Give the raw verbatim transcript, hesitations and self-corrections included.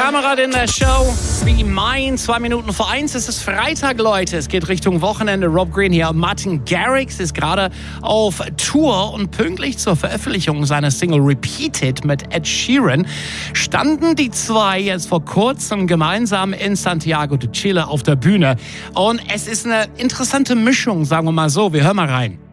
Kamerad in der Show. Be Mine, zwei Minuten vor eins. Es ist Freitag, Leute. Es geht Richtung Wochenende. Rob Green hier. Martin Garrix ist gerade auf Tour und pünktlich zur Veröffentlichung seiner Single Repeated mit Ed Sheeran standen die zwei jetzt vor kurzem gemeinsam in Santiago de Chile auf der Bühne. Und es ist eine interessante Mischung, sagen wir mal so. Wir hören mal rein.